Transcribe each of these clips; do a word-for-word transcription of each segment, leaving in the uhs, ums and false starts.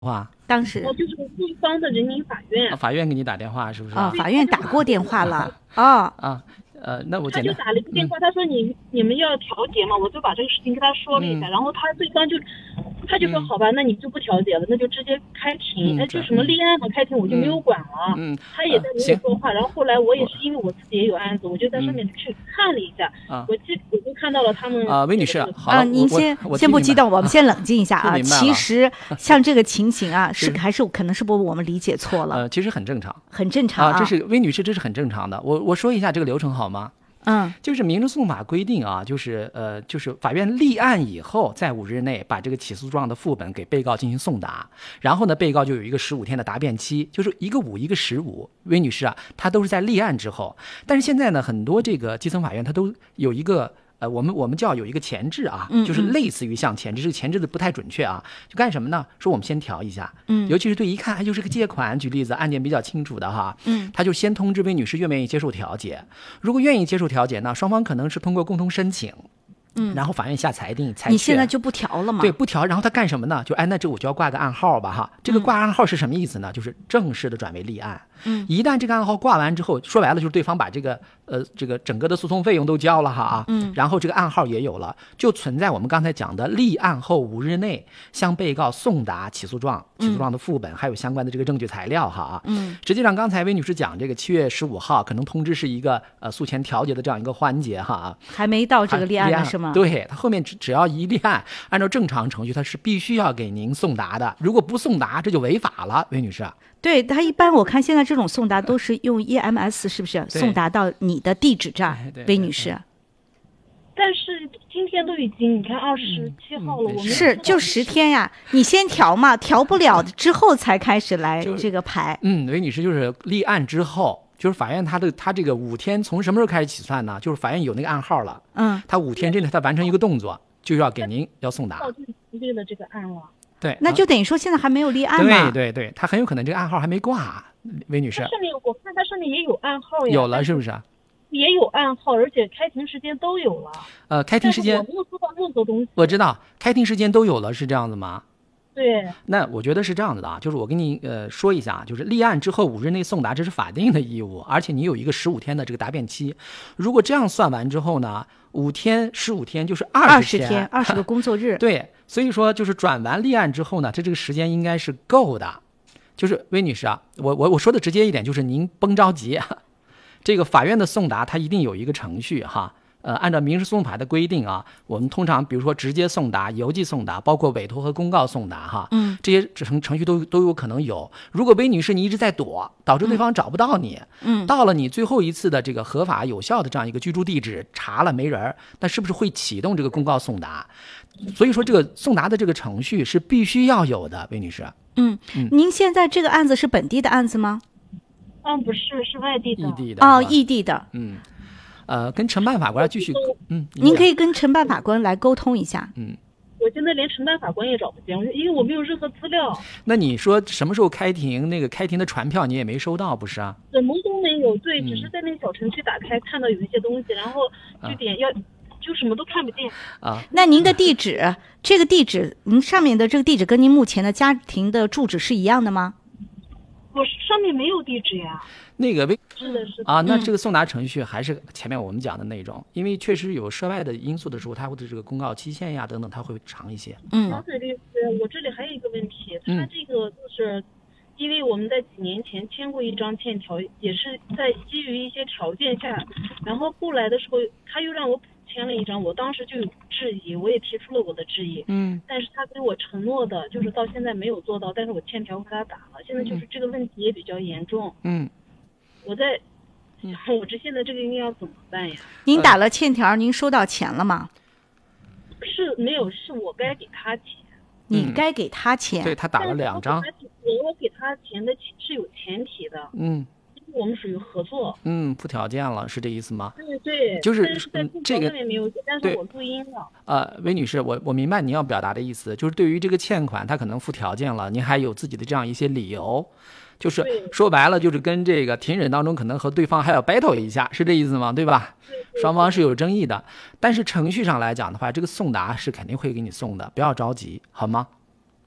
话？ 当时我就是对方的人民法院， 啊、法院给你打电话是不是？ 啊、哦，法院打过电话了哦。 啊，呃，那我他就简单打了一个电话，嗯、他说你你们要调解嘛，我就把这个事情跟他说了一下， 嗯、 然后他对方就他就说、嗯、好吧，那你就不调解了，那就直接开庭，哎、嗯，就什么立案和开庭我就没有管了， 嗯， 他也在没有说话、呃，然后后来我也是因为我自己也有案子，我就在上面去看了一下， 啊、 我记我就看到了他们啊，魏女士，好啊，您先先不激动，我们先冷静一下啊。其实像这个情形啊，是还是可能是不我们理解错了？ 呃，其实很正常， 很正常啊。 啊这是魏女士，这是很正常的。我我说一下这个流程好吗？ 嗯， 就是民事诉讼法规定啊，就是呃，就是法院立案以后，在五日内把这个起诉状的副本给被告进行送达，然后呢，被告就有一个十五天的答辩期，就是一个五一个十五。魏女士啊，她都是在立案之后，但是现在呢，很多这个基层法院它都有一个。呃，我们我们叫有一个前置啊， 嗯嗯就是类似于像前置，这个前置的不太准确啊，就干什么呢？说我们先调一下， 嗯， 尤其是对一看它就是个借款，举例子，案件比较清楚的哈， 嗯， 他就先通知魏女士愿不愿意接受调解，如果愿意接受调解呢，双方可能是通过共同申请。 嗯， 然后法院下裁定，裁决。 你现在就不调了吗？ 对，不调。然后他干什么呢？就哎，那这我就要挂个暗号吧，哈。这个挂暗号是什么意思呢？嗯、就是正式的转为立案。 嗯， 一旦这个暗号挂完之后，说白了就是对方把这个呃这个整个的诉讼费用都交了哈啊。 嗯。 然后这个暗号也有了，就存在我们刚才讲的立案后五日内向被告送达起诉状、起诉状的副本，嗯、还有相关的这个证据材料哈啊。 嗯。 实际上刚才魏女士讲这个七月十五号可能通知是一个呃诉前调解的这样一个环节哈啊。 还没到这个立案呢是吗？ 对，他后面。只只要一立案，按照正常程序，他是必须要给您送达的。如果不送达，这就违法了，魏女士。 对，他一般我看现在这种送达都是用 E M S， 是不是送达到你的地址这儿，魏女士？ 但是今天都已经你看二十七号了， 嗯、 我们是就十天呀，你先调嘛，调不了之后才开始来这个排。 嗯，魏女士就是立案之后。就是法院他的他这个五天从什么时候开始起算呢？就是法院有那个暗号了， 嗯， 他五天之内他完成一个动作，就要给您要送达。 立了这个案了， 对， 那就等于说现在还没有立案嘛。对对对，他很有可能这个暗号还没挂，魏女士。 上面我看他上面也有暗号呀。 有了是不是？ 也有暗号，而且开庭时间都有了。 呃，开庭时间我没有收到任何东西。 我知道，开庭时间都有了，是这样子吗？ 对， 那我觉得是这样子的啊，就是我跟你呃说一下，就是立案之后五日内送达，这是法定的义务，而且你有一个十五天的这个答辩期。如果这样算完之后呢，五天十五天就是二十天，二十个工作日。 对，所以说就是转完立案之后呢，这这个时间应该是够的。就是魏女士啊，我我我说的直接一点，就是您甭着急，这个法院的送达它一定有一个程序哈。呃，按照民事诉讼法的规定啊，我们通常比如说直接送达、邮寄送达，包括委托和公告送达哈， 嗯， 这些程程序都都有可能有。如果魏女士你一直在躲，导致对方找不到你， 嗯， 到了你最后一次的这个合法有效的这样一个居住地址查了没人，那是不是会启动这个公告送达？所以说这个送达的这个程序是必须要有的，魏女士。 嗯，嗯您现在这个案子是本地的案子吗？ 嗯，不是，是外地的。 异地的哦，异地的。 嗯。呃，跟承办法官继续，嗯， 您可以跟承办法官来沟通一下。 嗯， 我现在连承办法官也找不见，因为我没有任何资料。 那你说什么时候开庭？那个开庭的传票你也没收到，不是啊？ 什么都没有，对， 嗯、 只是在那个小程序打开看到有一些东西，然后就点要，啊、就什么都看不见啊。 那您的地址，这个地址，您上面的这个地址跟您目前的家庭的住址是一样的吗？ 我上面没有地址呀。 那个微是的，是的啊，那这个送达程序还是前面我们讲的那种，嗯、因为确实有涉外的因素的时候，它会的这个公告期限呀等等，它会长一些。 嗯， 杨子律师，我这里还有一个问题，他这个就是因为我们在几年前签过一张欠条，也是在基于一些条件下，然后后来的时候他又让我补签了一张，我当时就有质疑，我也提出了我的质疑， 嗯， 但是他给我承诺的，就是到现在没有做到，但是我欠条给他打了，现在就是这个问题也比较严重， 嗯。 我在想，我这现在这个应该要怎么办呀？ 您打了欠条，您收到钱了吗？ 是没有，是我该给他钱。 你该给他钱。 嗯、对他打了两张。 我我给他钱的是有前提的。 嗯。 我们属于合作。 嗯，附条件了，是这意思吗？ 对对。 就是在这个没有，但是我录音了。 呃，魏女士，我我明白您要表达的意思，就是对于这个欠款，他可能附条件了，您还有自己的这样一些理由。就是说白了，就是跟这个庭审当中可能和对方还要 battle 一下，是这意思吗？对吧？ 对对对， 双方是有争议的，但是程序上来讲的话，这个送达是肯定会给你送的，不要着急，好吗？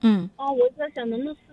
嗯。 哦，我在想能不能私